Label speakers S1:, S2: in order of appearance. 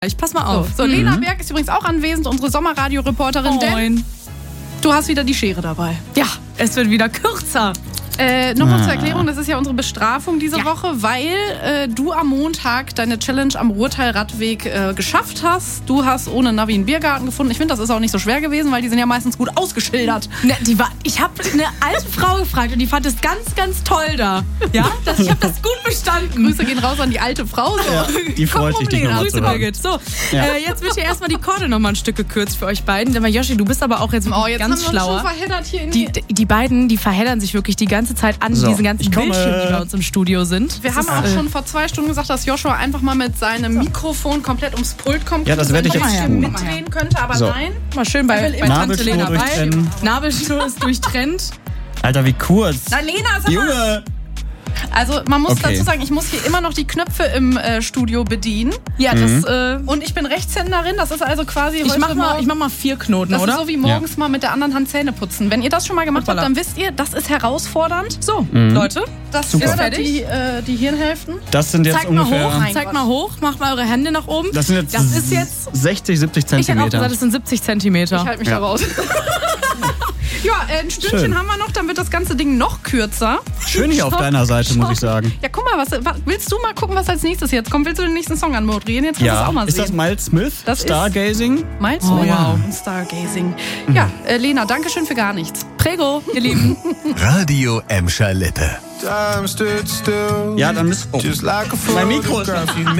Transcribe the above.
S1: Ich pass mal auf.
S2: So, Lena Berg ist übrigens auch anwesend, unsere Sommerradio-Reporterin. Denn du hast wieder die Schere dabei.
S1: Ja, es wird wieder kürzer.
S2: Nochmal zur Erklärung, das ist ja unsere Bestrafung diese Woche, weil du am Montag deine Challenge am Ruhrtal-Radweg geschafft hast. Du hast ohne Navi einen Biergarten gefunden. Ich finde, das ist auch nicht so schwer gewesen, weil die sind ja meistens gut ausgeschildert.
S1: Ne, ich habe eine alte Frau gefragt und die fand es ganz, ganz toll da. Ja, ich habe das gut bestanden.
S2: Grüße gehen raus an die alte Frau. So.
S3: Ja, die freut sich, dich nochmal zu hören.
S1: Birgit. So, jetzt wird hier erstmal die Korde nochmal ein Stück gekürzt für euch beiden. Aber Joshi, du bist aber auch jetzt ganz
S2: haben wir
S1: schlauer.
S2: Uns schon verheddert hier in
S1: die beiden, die verheddern sich wirklich die ganze Zeit an diesen ganzen Bildschirmen, die bei uns im Studio sind.
S2: Wir haben auch schon vor 2 Stunden gesagt, dass Joshua einfach mal mit seinem Mikrofon komplett ums Pult kommt.
S3: Ja, das werde ich jetzt tun.
S2: Mitdrehen könnte, aber nein.
S1: Mal schön bei Tante Lena bei.
S3: durchtrennen.
S1: Nabelschnur ist durchtrennt.
S3: Alter, wie kurz.
S2: Na, Lena, sag mal.
S3: Junge.
S2: Also man muss dazu sagen, ich muss hier immer noch die Knöpfe im Studio bedienen.
S1: Ja, das.
S2: Und ich bin Rechtshänderin, das ist also quasi
S1: Ich mach mal 4 Knoten,
S2: das
S1: oder?
S2: ist so wie morgens mal mit der anderen Hand Zähne putzen. Wenn ihr das schon mal gemacht habt, dann wisst ihr, das ist herausfordernd.
S1: So, Leute,
S2: Das
S3: Super.
S2: fördert die Hirnhälften.
S3: Das sind jetzt
S1: zeigt mal
S3: ungefähr...
S1: hoch, zeigt mal hoch, macht mal eure Hände nach oben.
S3: Das sind jetzt 60, 70
S1: Ich hätte auch
S3: Zentimeter.
S1: gesagt, das sind 70 Zentimeter.
S2: Ich halte mich da raus. Ja, ein Stündchen
S3: Schön.
S2: haben wir noch, dann wird das ganze Ding noch kürzer.
S3: Schön hier auf deiner Seite, muss ich sagen.
S2: Ja, guck mal, willst du mal gucken, was als nächstes jetzt kommt? Willst du den nächsten Song anmoderieren? Jetzt kannst du es auch mal
S3: ist
S2: sehen.
S3: das Miles Smith?
S2: Das ist-
S3: Stargazing?
S2: Miles
S1: Oh,
S2: Smith
S1: wow.
S2: und Stargazing. Ja, Lena, danke schön für gar nichts.
S1: Prego, ihr Lieben.
S4: Radio Emscher Lippe.
S3: Ja, dann müsst... Oh. Mein Mikro ist...